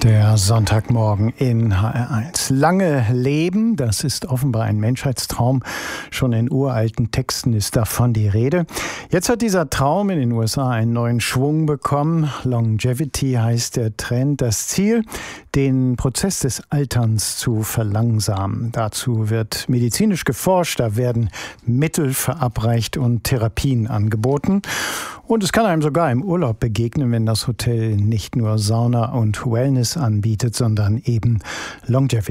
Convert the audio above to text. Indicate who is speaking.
Speaker 1: Der Sonntagmorgen in HR1. Lange leben, das ist offenbar ein Menschheitstraum. Schon in uralten Texten ist davon die Rede. Jetzt hat dieser Traum in den USA einen neuen Schwung bekommen. Longevity heißt der Trend. Das Ziel, den Prozess des Alterns zu verlangsamen. Dazu wird medizinisch geforscht, da werden Mittel verabreicht und Therapien angeboten. Und es kann einem sogar im Urlaub begegnen, wenn das Hotel nicht nur Sauna und Wellness anbietet, sondern eben Longevity.